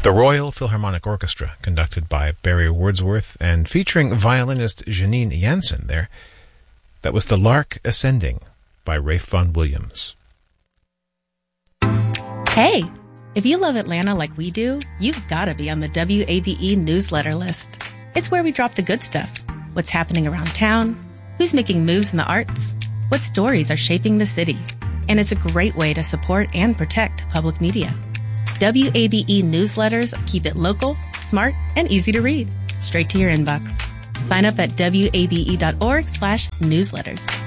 The Royal Philharmonic Orchestra, conducted by Barry Wordsworth and featuring violinist Janine Jansen there. That was The Lark Ascending by Ralph Vaughan Williams. Hey, if you love Atlanta like we do, you've got to be on the WABE newsletter list. It's where we drop the good stuff. What's happening around town, who's making moves in the arts, what stories are shaping the city. And it's a great way to support and protect public media. WABE newsletters keep it local, smart, and easy to read. Straight to your inbox. Sign up at wabe.org/newsletters.